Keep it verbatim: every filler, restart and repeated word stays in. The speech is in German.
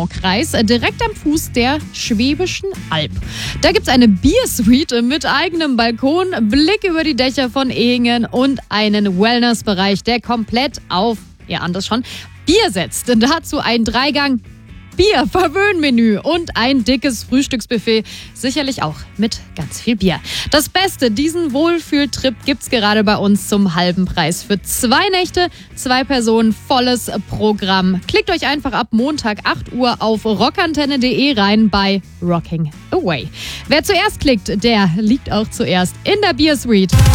Donau-Kreis, direkt am Fuß der Schwäbischen Alb. Da gibt's eine Biersuite mit eigenem Balkon, Blick über die Dächer von Ehingen und einen Wellnessbereich, der komplett auf, ihr ahnt es schon, Bier setzt. Dazu ein Dreigang Bier, Verwöhnmenü und ein dickes Frühstücksbuffet, sicherlich auch mit ganz viel Bier. Das Beste, diesen Wohlfühltrip gibt's gerade bei uns zum halben Preis. Für zwei Nächte, zwei Personen, volles Programm. Klickt euch einfach ab Montag acht Uhr auf rockantenne punkt de rein bei Rocking Away. Wer zuerst klickt, der liegt auch zuerst in der Biersuite.